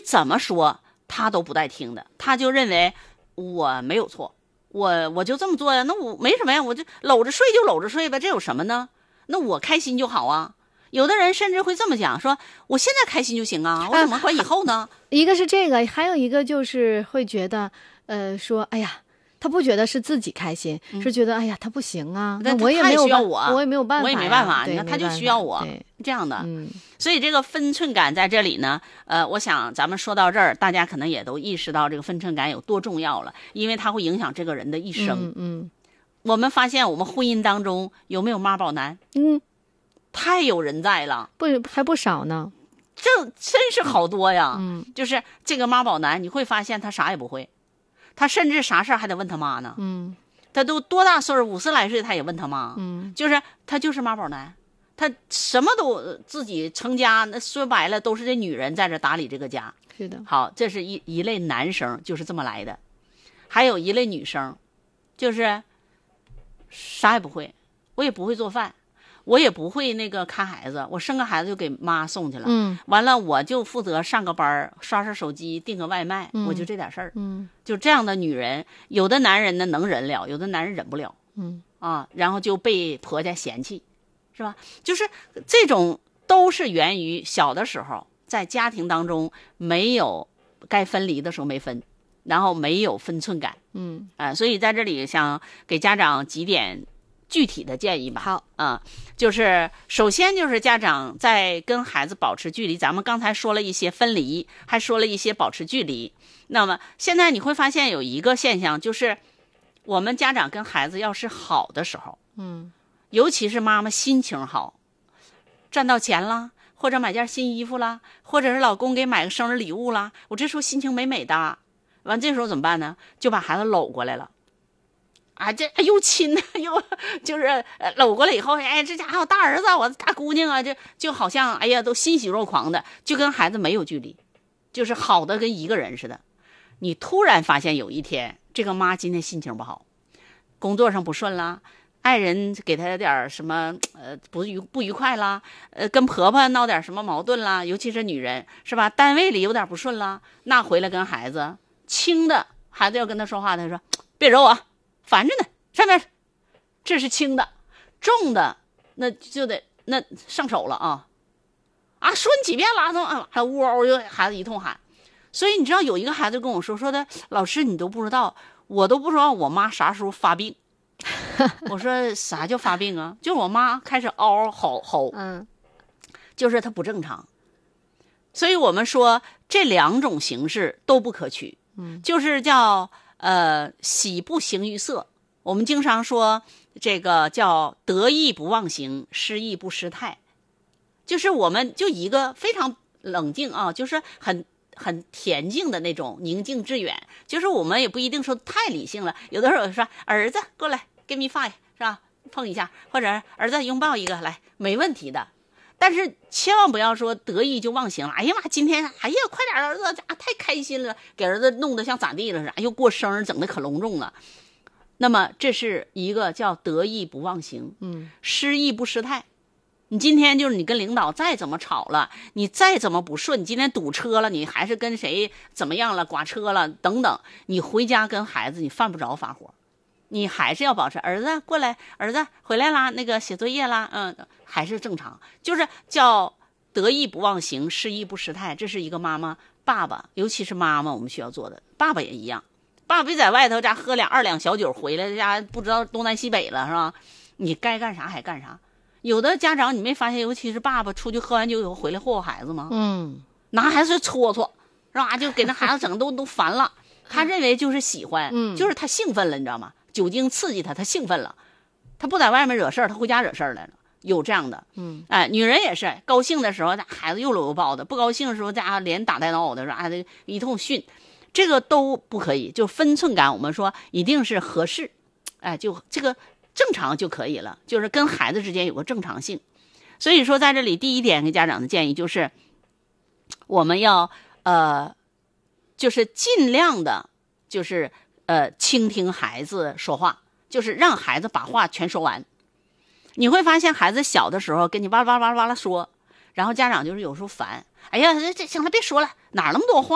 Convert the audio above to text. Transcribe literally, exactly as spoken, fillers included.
怎么说他都不带听的，他就认为我没有错，我我就这么做呀，那我没什么呀，我就搂着睡就搂着睡呗，这有什么呢？那我开心就好啊。有的人甚至会这么讲，说我现在开心就行啊，我怎么管以后呢？ 一个是这个，还有一个就是会觉得，呃，说，哎呀，他不觉得是自己开心，嗯、是觉得，哎呀，他不行啊，那我也没有需要我， 我也没有办法， 我也没办法， 你看他就需要我这样的。 嗯， 所以这个分寸感在这里呢，呃，我想咱们说到这儿，大家可能也都意识到这个分寸感有多重要了，因为它会影响这个人的一生。 嗯，嗯我们发现我们婚姻当中有没有妈宝男？ 嗯。 太有人在了， 不还不少呢， 这真是好多呀。 嗯， 就是这个妈宝男，你会发现他啥也不会，他甚至啥事还得问他妈呢。 嗯， 他都多大岁数，五十来岁他也问他妈。 嗯， 就是他就是妈宝男，他什么都自己成家，那说白了都是这女人在这打理这个家。 是的， 好，这是一一类男生，就是这么来的。还有一类女生，就是啥也不会，我也不会做饭。我也不会那个看孩子，我生个孩子就给妈送去了。 嗯， 完了我就负责上个班，刷刷手机，订个外卖， 嗯、 我就这点事儿。 嗯， 就这样的女人，有的男人呢能忍了，有的男人忍不了。 嗯啊，然后就被婆家嫌弃，是吧？就是这种都是源于小的时候在家庭当中没有该分离的时候没分，然后没有分寸感。 嗯啊，所以在这里想给家长几点具体的建议吧。 好啊，就是首先就是家长在跟孩子保持距离，咱们刚才说了一些分离，还说了一些保持距离。那么现在你会发现有一个现象，就是我们家长跟孩子要是好的时候， 嗯， 尤其是妈妈心情好，赚到钱了，或者买件新衣服啦，或者是老公给买个生日礼物啦，我这时候心情美美的，完这时候怎么办呢？就把孩子搂过来了。啊，这又亲又就是呃搂过来以后，哎，这家伙大儿子，我大姑娘啊，这就好像哎呀都欣喜若狂的，就跟孩子没有距离，就是好的跟一个人似的。你突然发现有一天，这个妈今天心情不好，工作上不顺啦，爱人给她点什么呃不愉不愉快啦，呃跟婆婆闹点什么矛盾啦，尤其是女人是吧？单位里有点不顺啦，那回来跟孩子轻的，孩子要跟他说话，他说别揉我。烦着呢，上面这是轻的，重的那就得那上手了啊啊！说你几遍了，都啊，还呜嗷就孩子一通喊。所以你知道有一个孩子跟我说说的，老师你都不知道，我都不知道我妈啥时候发病。我说啥叫发病啊？就是我妈开始嗷嗷吼吼， 嗯， 就是她不正常。所以我们说这两种形式都不可取， 嗯， 就是叫。呃，喜不形于色。我们经常说这个叫得意不忘形，失意不失态。就是我们就一个非常冷静啊，就是很很恬静的那种宁静致远。就是我们也不一定说太理性了，有的时候说儿子过来 give me five 是吧，碰一下，或者儿子拥抱一个来，没问题的。但是千万不要说得意就忘形了。哎呀妈，今天哎呀快点儿，儿子啊太开心了，给儿子弄得像咋地了似的，哎呦过生日整的可隆重了。那么这是一个叫得意不忘形， 嗯， 失意不失态。你今天就是你跟领导再怎么吵了，你再怎么不顺，你今天堵车了，你还是跟谁怎么样了，剐车了等等，你回家跟孩子你犯不着发火。你还是要保持儿子过来，儿子回来啦，那个写作业啦，嗯，还是正常，就是叫得意不忘形，失意不失态。这是一个妈妈、爸爸，尤其是妈妈，我们需要做的。爸爸也一样，爸爸别在外头家喝两二两小酒回来，家不知道东南西北了，是吧？你该干啥还干啥。有的家长你没发现，尤其是爸爸出去喝完酒以后回来霍霍孩子吗？ 嗯， 拿孩子搓搓，是吧？就给那孩子整都都烦了。他认为就是喜欢， 嗯， 就是他兴奋了，你知道吗？酒精刺激他，他兴奋了，他不在外面惹事儿，他回家惹事儿来了，有这样的， 嗯， 哎，女人也是，高兴的时候，孩子又搂又抱的；不高兴的时候，家连打带闹的，说啊，一通训，这个都不可以。就分寸感，我们说一定是合适，哎，就这个正常就可以了，就是跟孩子之间有个正常性。所以说，在这里第一点给家长的建议就是，我们要呃，就是尽量的，就是。呃，倾听孩子说话，就是让孩子把话全说完。你会发现，孩子小的时候跟你哇哇哇哇啦说，然后家长就是有时候烦，哎呀，这这行了，别说了，哪那么多话。